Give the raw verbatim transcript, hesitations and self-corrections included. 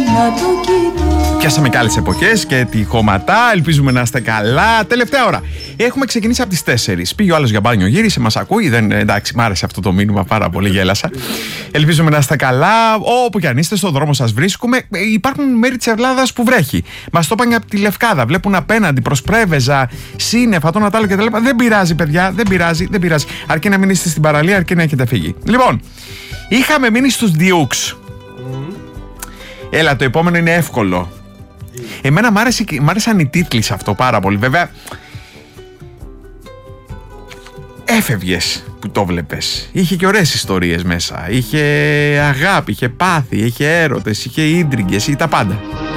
Πιάσαμε και άλλες εποχές και τη χωματά. Ελπίζουμε να είστε καλά. Τελευταία ώρα. Έχουμε ξεκινήσει από τις τέσσερις. Πήγε ο άλλος για μπάνιο, γύρισε, μας ακούει. Δεν, εντάξει, μ' άρεσε αυτό το μήνυμα πάρα πολύ, γέλασα. Ελπίζουμε να είστε καλά. Όπου και αν είστε, στον δρόμο σας βρίσκουμε. Υπάρχουν μέρη της Ελλάδας που βρέχει. Μας το είπαν από τη Λευκάδα. Βλέπουν απέναντι προς Πρέβεζα, Σύννεφα, τον Ατάλο κτλ. Δεν πειράζει, παιδιά, δεν πειράζει, δεν πειράζει. Αρκεί να μην είστε στην παραλία, αρκεί να έχετε φύγει. Λοιπόν, είχαμε μείνει στους Διούξ. Mm. Έλα, το επόμενο είναι εύκολο. Εμένα μ' άρεσε, μ' άρεσαν οι τίτλοι σε αυτό πάρα πολύ. Βέβαια, έφευγες που το βλέπες. Είχε και ωραίες ιστορίες μέσα. Είχε αγάπη, είχε πάθη, είχε έρωτες, είχε ίντριγκες, είχε τα πάντα.